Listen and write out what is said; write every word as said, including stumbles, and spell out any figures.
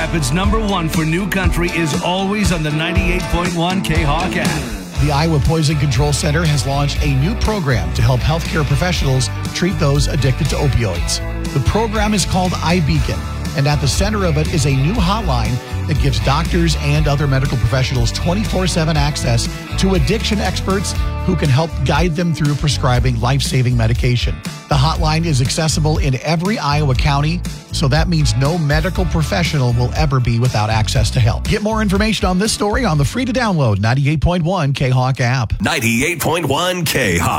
Rapids' number one for new country is always on the ninety-eight point one K-Hawk app. The Iowa Poison Control Center has launched a new program to help healthcare professionals treat those addicted to opioids. The program is called iBeacon, and at the center of it is a new hotline that gives doctors and other medical professionals twenty-four seven access to addiction experts who can help guide them through prescribing life-saving medication. The hotline is accessible in every Iowa county, so that means no medical professional will ever be without access to help. Get more information on this story on the free-to-download ninety-eight point one K-Hawk app. ninety-eight point one K-Hawk.